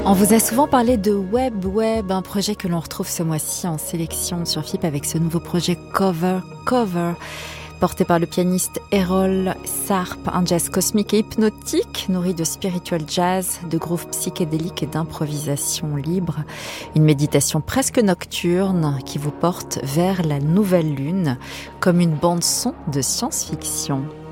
On vous a souvent parlé de Web, un projet que l'on retrouve ce mois-ci en sélection sur FIP avec ce nouveau projet Cover, porté par le pianiste Errol Sarp, un jazz cosmique et hypnotique, nourri de spiritual jazz, de grooves psychédéliques et d'improvisation libre. Une méditation presque nocturne qui vous porte vers la nouvelle lune, comme une bande-son de science-fiction.